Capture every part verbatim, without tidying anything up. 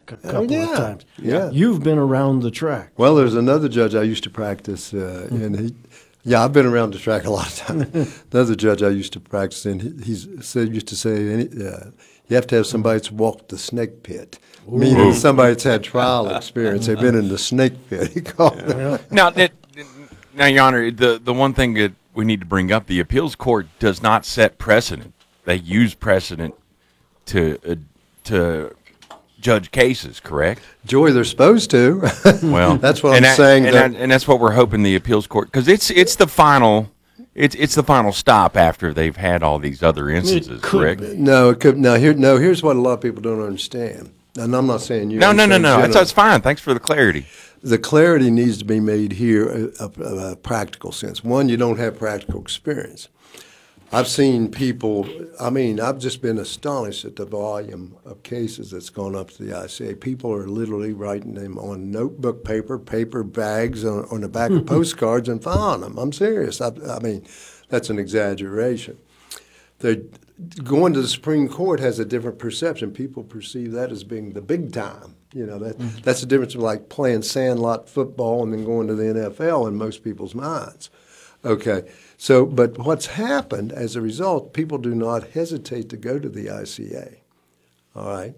a couple yeah, of times. yeah. You've been around the track. Well, there's another judge I used to practice, uh, and he, yeah, I've been around the track a lot of times. Another judge I used to practice, and he he's said used to say, any, uh, you have to have somebody that's walked the snake pit, Ooh. meaning somebody that's had trial experience. They've been in the snake pit. He called yeah. it. Now, that, now, Your Honor, the the one thing that we need to bring up: the appeals court does not set precedent. They use precedent to uh, to judge cases, correct? Joy, they're supposed to. Well, that's what and I'm that, saying. And, that, that, and that's what we're hoping the appeals court, because it's it's the final, it's it's the final stop after they've had all these other instances, correct? Be. No, it could. No, here, no. Here's what a lot of people don't understand, and I'm not saying you. No, no, no, no. That's, that's fine. Thanks for the clarity. The clarity needs to be made here, a, a, a practical sense. One, you don't have practical experience. I've seen people, I mean, I've just been astonished at the volume of cases that's gone up to the I C A. People are literally writing them on notebook paper, paper bags, on, on the back of postcards and filing them. I'm serious. I, I mean, that's an exaggeration. They're, going to the Supreme Court has a different perception. People perceive that as being the big time. You know, that mm-hmm. that's the difference of like playing sandlot football and then going to the N F L in most people's minds. Okay. So, but what's happened as a result, people do not hesitate to go to the I C A. All right,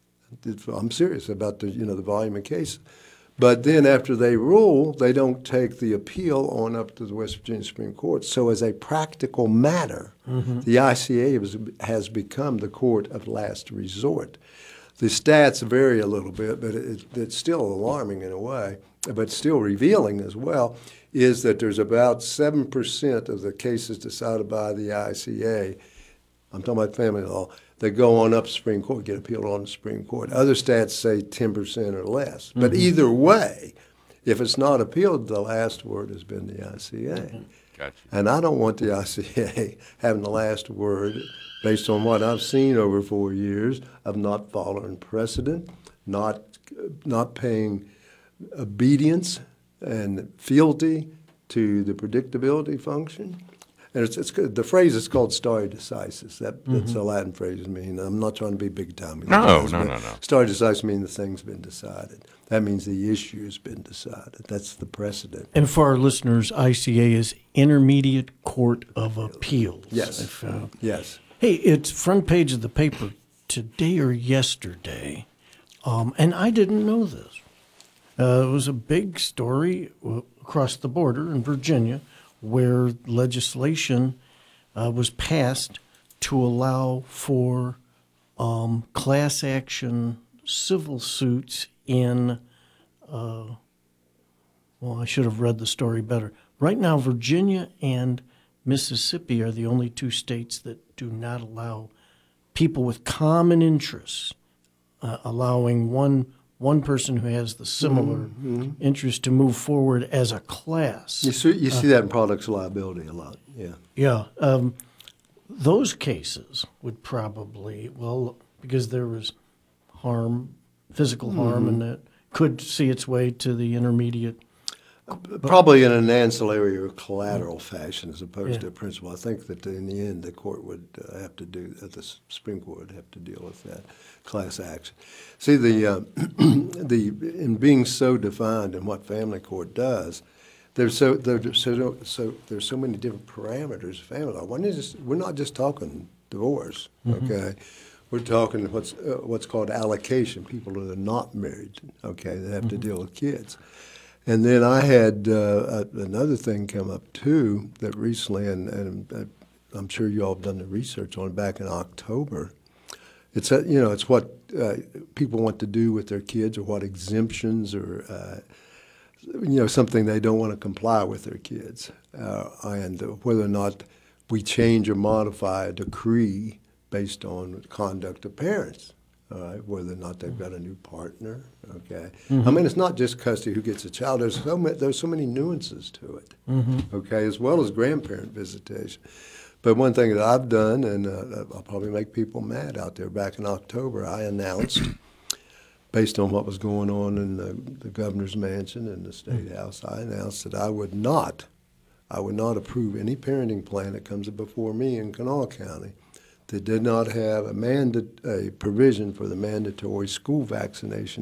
I'm serious about the you know the volume of cases. But then after they rule, they don't take the appeal on up to the West Virginia Supreme Court. So as a practical matter, mm-hmm. the I C A has, has become the court of last resort. The stats vary a little bit, but it, it's still alarming in a way, but still revealing as well, is that there's about seven percent of the cases decided by the I C A, I'm talking about family law, that go on up to Supreme Court, get appealed on the Supreme Court. Other stats say ten percent or less. Mm-hmm. But either way, if it's not appealed, the last word has been the I C A. Mm-hmm. Gotcha. And I don't want the I C A having the last word based on what I've seen over four years of not following precedent, not not paying obedience and fealty to the predictability function. And it's, it's good. The phrase is called stare decisis. That, that's mm-hmm. a Latin phrase. I mean, I'm not trying to be big time. No, no, no, no. Stare decisis means the thing's been decided. That means the issue's been decided. That's the precedent. And for our listeners, I C A is Intermediate Court of Appeals. Yes. If, uh, yes. Hey, it's front page of the paper today or yesterday, um, and I didn't know this. Uh, it was a big story across the border in Virginia where legislation uh, was passed to allow for um, class action civil suits in, uh, well, I should have read the story better. Right now, Virginia and Mississippi are the only two states that do not allow people with common interests, uh, allowing one one person who has the similar mm-hmm. interest to move forward as a class. You see, you see uh, that in products liability a lot, yeah. Yeah. Um, those cases would probably, well, because there was harm, physical mm-hmm. harm, and that could see its way to the intermediate. Probably in an ancillary or collateral fashion as opposed yeah. to a principal. I think that in the end the court would uh, have to do, uh, the Supreme Court would have to deal with that class action. See, the uh, the in being so defined in what family court does, there's so there's so so there's so many different parameters of family law. One is just, we're not just talking divorce, mm-hmm. okay. We're talking what's uh, what's called allocation. People that are not married, okay, that have mm-hmm. to deal with kids. And then I had uh, another thing come up, too, that recently, and, and I'm sure you all have done the research on it back in October. It's, a, you know, it's what uh, people want to do with their kids or what exemptions or, uh, you know, something they don't want to comply with their kids. Uh, and whether or not we change or modify a decree based on conduct of parents. All right, whether or not they've got a new partner, okay. Mm-hmm. I mean, it's not just custody who gets a child. There's so many, there's so many nuances to it, mm-hmm. okay, as well as grandparent visitation. But one thing that I've done, and uh, I'll probably make people mad out there, back in October, I announced, based on what was going on in the, the governor's mansion and the state mm-hmm. house, I announced that I would not, I would not approve any parenting plan that comes before me in Kanawha County that did not have a, mandat- a provision for the mandatory school vaccination